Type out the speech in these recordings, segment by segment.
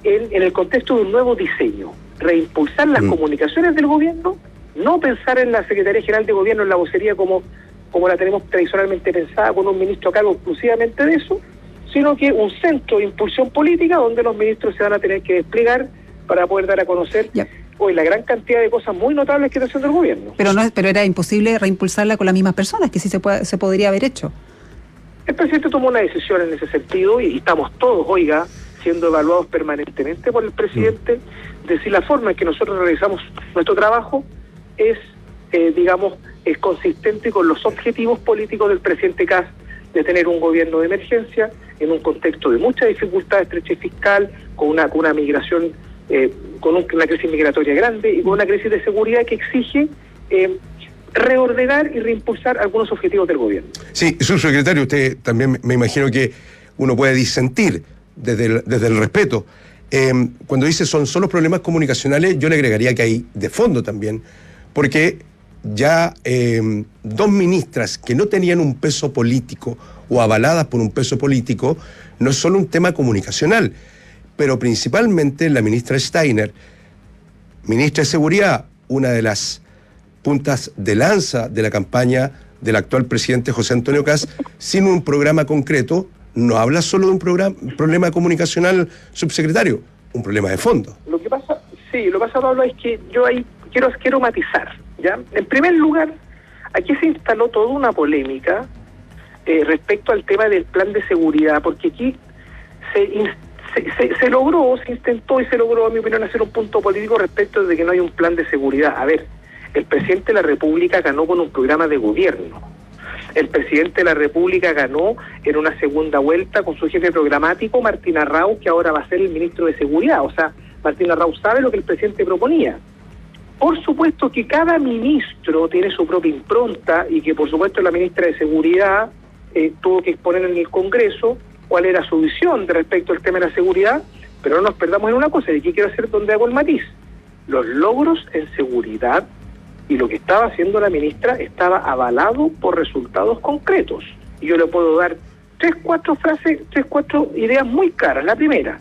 en el contexto de un nuevo diseño, reimpulsar las comunicaciones del gobierno, no pensar en la Secretaría General de Gobierno, en la vocería como la tenemos tradicionalmente pensada, con un ministro a cargo exclusivamente de eso, sino que un centro de impulsión política donde los ministros se van a tener que desplegar para poder dar a conocer hoy la gran cantidad de cosas muy notables que está haciendo el gobierno. Pero era imposible reimpulsarla con las mismas personas, que sí se podría haber hecho. El presidente tomó una decisión en ese sentido y estamos todos, siendo evaluados permanentemente por el presidente, de si la forma en que nosotros realizamos nuestro trabajo es, es consistente con los objetivos políticos del presidente Kast de tener un gobierno de emergencia en un contexto de mucha dificultad, estrechez fiscal, con una migración, con una crisis migratoria grande y con una crisis de seguridad que exige reordenar y reimpulsar algunos objetivos del gobierno. Sí, subsecretario, usted también me imagino que uno puede disentir desde el respeto. Cuando dice son solo problemas comunicacionales, yo le agregaría que hay de fondo también, porque ya 2 ministras que no tenían un peso político o avaladas por un peso político, no es solo un tema comunicacional, pero principalmente la ministra Steiner, ministra de Seguridad, una de las puntas de lanza de la campaña del actual presidente José Antonio Kast, sin un programa concreto, no habla solo de un problema comunicacional, subsecretario, un problema de fondo. Lo que pasa, Pablo, es que yo ahí quiero matizar, ¿ya? En primer lugar, aquí se instaló toda una polémica respecto al tema del plan de seguridad, porque aquí se logró, se intentó y se logró, a mi opinión, hacer un punto político respecto de que no hay un plan de seguridad. A ver, el presidente de la República ganó con un programa de gobierno. El presidente de la República ganó en una segunda vuelta con su jefe programático, Martín Arrau, que ahora va a ser el ministro de Seguridad. O sea, Martín Arrau sabe lo que el presidente proponía. Por supuesto que cada ministro tiene su propia impronta y que por supuesto la ministra de Seguridad tuvo que exponer en el Congreso cuál era su visión respecto al tema de la seguridad, pero no nos perdamos en una cosa, y aquí quiero hacer donde hago el matiz. Los logros en seguridad y lo que estaba haciendo la ministra estaba avalado por resultados concretos. Y yo le puedo dar 4 ideas muy claras. La primera,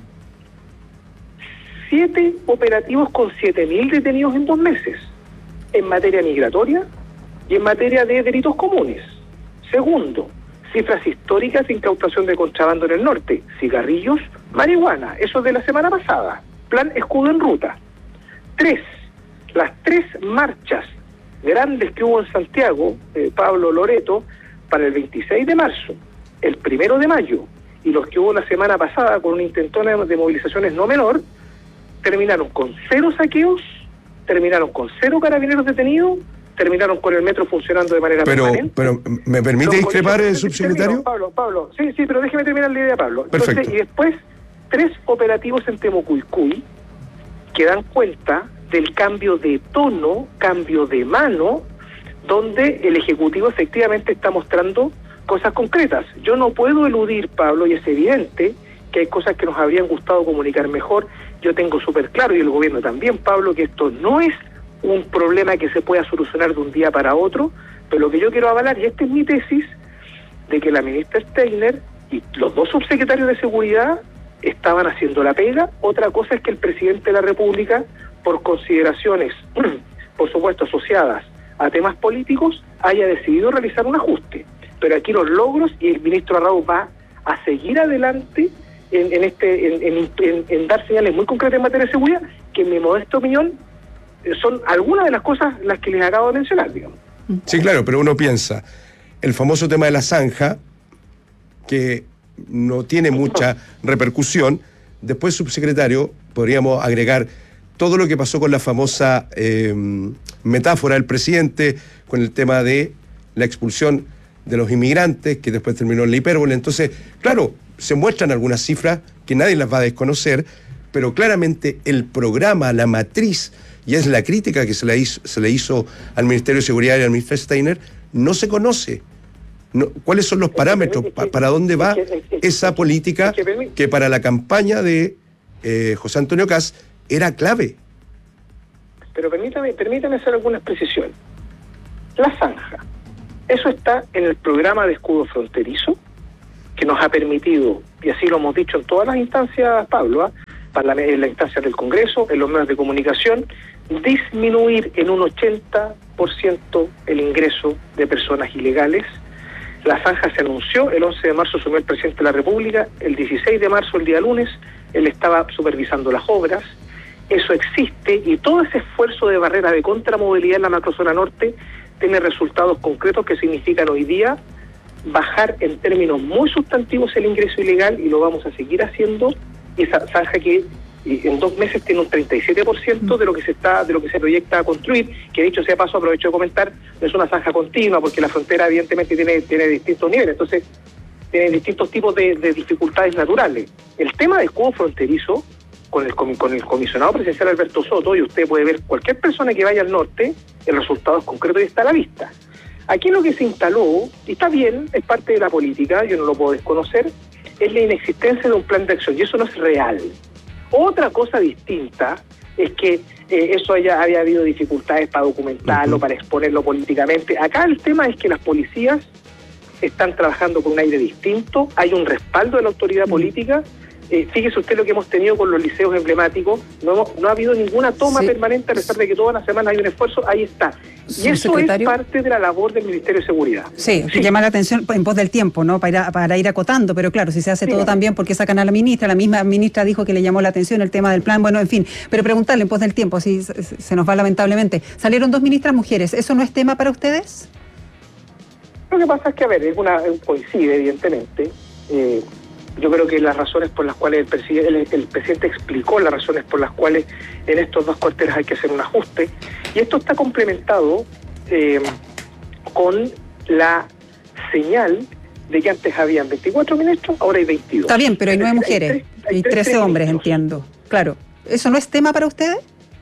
7 operativos con 7.000 detenidos en 2 meses, en materia migratoria y en materia de delitos comunes. Segundo, cifras históricas de incautación de contrabando en el norte, cigarrillos, marihuana, eso de la semana pasada, plan escudo en ruta. 3, las 3 marchas grandes que hubo en Santiago, Pablo Loreto, para el 26 de marzo, el 1 de mayo, y los que hubo la semana pasada con una intentona de movilizaciones no menor, terminaron con 0 saqueos, terminaron con 0 carabineros detenidos, terminaron con el metro funcionando de manera permanente. Pero, ¿me permite discrepar, subsecretario? Pablo, sí, pero déjeme terminar la idea, Pablo. Perfecto. Entonces, y después, 3 operativos en Temucuicui que dan cuenta del cambio de tono, cambio de mano, donde el Ejecutivo efectivamente está mostrando cosas concretas. Yo no puedo eludir, Pablo, y es evidente que hay cosas que nos habrían gustado comunicar mejor. Yo tengo súper claro, y el gobierno también, Pablo, que esto no es un problema que se pueda solucionar de un día para otro, pero lo que yo quiero avalar, y esta es mi tesis, de que la ministra Steiner y los 2 subsecretarios de Seguridad estaban haciendo la pega. Otra cosa es que el presidente de la República, por consideraciones, por supuesto, asociadas a temas políticos, haya decidido realizar un ajuste. Pero aquí los logros, y el ministro Arrau va a seguir adelante en dar señales muy concretas en materia de seguridad, que en mi modesta opinión son algunas de las cosas las que les acabo de mencionar, digamos. Sí, claro, pero uno piensa, el famoso tema de la zanja, que no tiene mucha repercusión. Después, subsecretario, podríamos agregar todo lo que pasó con la famosa metáfora del presidente, con el tema de la expulsión de los inmigrantes, que después terminó en la hipérbole. Entonces, claro, se muestran algunas cifras que nadie las va a desconocer, pero claramente el programa, la matriz, y es la crítica que se le hizo al Ministerio de Seguridad y al ministro Steiner, no se conoce. No, ¿cuáles son los parámetros? ¿Para dónde va esa política que para la campaña de José Antonio Kast era clave? Pero permítame hacer algunas precisiones. La zanja, eso está en el programa de escudo fronterizo, que nos ha permitido, y así lo hemos dicho en todas las instancias, Pablo, en las instancias del Congreso, en los medios de comunicación, disminuir en un 80% el ingreso de personas ilegales. La zanja se anunció, el 11 de marzo asumió el presidente de la República, el 16 de marzo, el día lunes, él estaba supervisando las obras. Eso existe y todo ese esfuerzo de barrera de contramovilidad en la macrozona norte tiene resultados concretos que significan hoy día bajar en términos muy sustantivos el ingreso ilegal, y lo vamos a seguir haciendo. Y esa zanja que en 2 meses tiene un 37% de lo que se proyecta a construir, que dicho sea paso, aprovecho de comentar, no es una zanja continua porque la frontera evidentemente tiene distintos niveles, entonces tiene distintos tipos de dificultades naturales. El tema del escudo fronterizo, con el comisionado presidencial Alberto Soto, y usted puede ver cualquier persona que vaya al norte, el resultado es concreto y está a la vista. Aquí lo que se instaló, y está bien, es parte de la política, yo no lo puedo desconocer, es la inexistencia de un plan de acción, y eso no es real. Otra cosa distinta es que eso había habido dificultades para documentarlo, para exponerlo políticamente. Acá el tema es que las policías están trabajando con un aire distinto, hay un respaldo de la autoridad política. Fíjese usted lo que hemos tenido con los liceos emblemáticos, no ha habido ninguna toma permanente, a pesar de que todas las semanas hay un esfuerzo, ahí está. Y eso es parte de la labor del Ministerio de Seguridad. Sí, llama la atención en pos del tiempo, ¿no? Para ir acotando, pero claro, si se hace todo tan bien, ¿por qué sacan a la misma ministra dijo que le llamó la atención el tema del plan? Bueno, en fin, pero preguntarle en pos del tiempo, si se nos va lamentablemente. Salieron 2 ministras mujeres, ¿eso no es tema para ustedes? Lo que pasa es que, a ver, coincide evidentemente. Yo creo que las razones por las cuales el presidente explicó las razones por las cuales en estos 2 cuarteles hay que hacer un ajuste, y esto está complementado con la señal de que antes habían 24 ministros, ahora hay 22. Está bien, pero hay 9 mujeres y 13 hombres, entiendo. Claro, ¿eso no es tema para ustedes?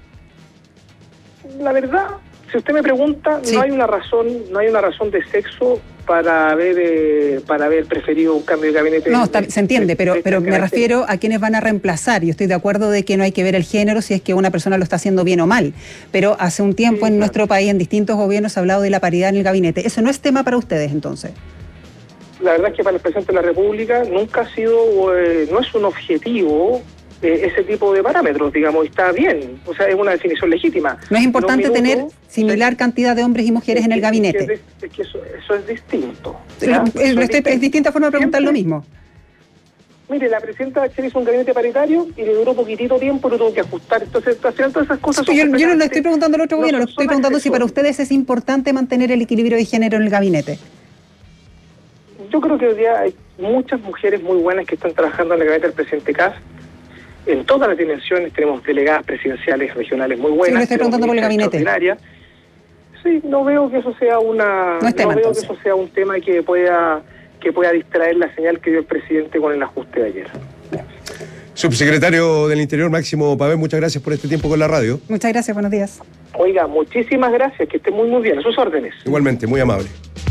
La verdad, si usted me pregunta, no hay una razón de sexo para haber preferido un cambio de gabinete. No, se entiende, pero me refiero a quienes van a reemplazar. Yo estoy de acuerdo de que no hay que ver el género si es que una persona lo está haciendo bien o mal, pero hace un tiempo en nuestro país, en distintos gobiernos, se ha hablado de la paridad en el gabinete. ¿Eso no es tema para ustedes, entonces? La verdad es que para el presidente de la República nunca ha sido, no es un objetivo ese tipo de parámetros, digamos, está bien, o sea, es una definición legítima. ¿No es importante tener similar cantidad de hombres y mujeres en el gabinete? Es que eso es distinto. Es distinta forma de preguntar lo mismo. Mire, la presidenta Bachelet hizo un gabinete paritario y le duró poquitito tiempo, lo tuvo que ajustar. Entonces, al final todas esas cosas yo no le estoy preguntando al otro gobierno, le estoy preguntando si para ustedes es importante mantener el equilibrio de género en el gabinete. Yo creo que hoy día hay muchas mujeres muy buenas que están trabajando en el gabinete del presidente Kast. En todas las dimensiones tenemos delegadas presidenciales regionales muy buenas. Sí, le estoy preguntando por el gabinete. Sí, no veo que eso sea un tema que pueda distraer la señal que dio el presidente con el ajuste de ayer. Subsecretario del Interior, Máximo Pavés, muchas gracias por este tiempo con la radio. Muchas gracias, buenos días. Oiga, muchísimas gracias, que esté muy bien. A sus órdenes. Igualmente, muy amable.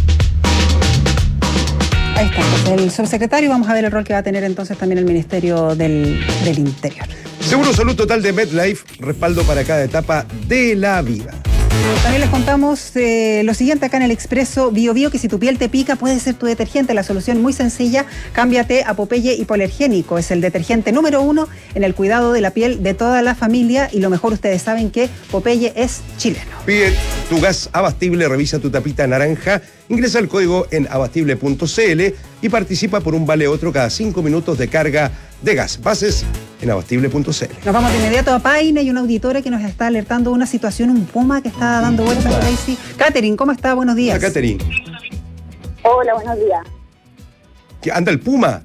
Ahí está, pues el subsecretario. Vamos a ver el rol que va a tener entonces también el Ministerio del Interior. Seguro Salud Total de MetLife, respaldo para cada etapa de la vida. También les contamos lo siguiente acá en el Expreso Bio Bio, que si tu piel te pica puede ser tu detergente. La solución muy sencilla, cámbiate a Popeye Hipoalergénico. Es el detergente número 1 en el cuidado de la piel de toda la familia, y lo mejor, ustedes saben que Popeye es chileno. Pide tu gas Abastible, revisa tu tapita naranja, ingresa el código en abastible.cl y participa por un vale otro cada 5 minutos de carga de gas. Bases en abastible.cl. Nos vamos de inmediato a Paine. Hay una auditora que nos está alertando de una situación, un puma que está dando vueltas por ahí. Sí. Catherine, ¿cómo está? Buenos días. Hola, Catherine. Hola, buenos días. ¿Anda el puma?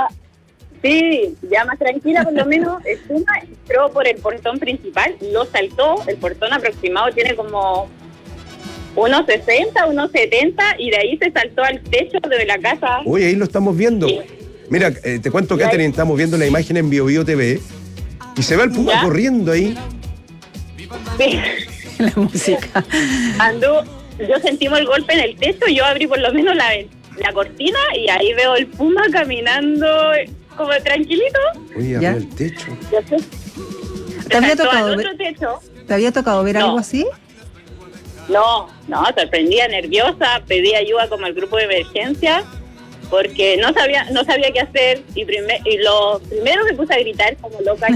Ya más tranquila, por lo menos. El puma entró por el portón principal, lo saltó. El portón aproximado tiene como unos 60, unos 70, y de ahí se saltó al techo de la casa. Uy, ahí lo estamos viendo. Sí. Mira, te cuento, Catherine, estamos viendo la imagen en Bio Bio TV y se ve al puma corriendo ahí. Sí. La música. Yo sentimos el golpe en el techo, yo abrí por lo menos la cortina y ahí veo el puma caminando como tranquilito. Uy, abrió el techo. ¿Te había tocado ver algo así? No, sorprendida, nerviosa, pedí ayuda como al grupo de emergencia porque no sabía qué hacer y lo primero me puse a gritar como loca.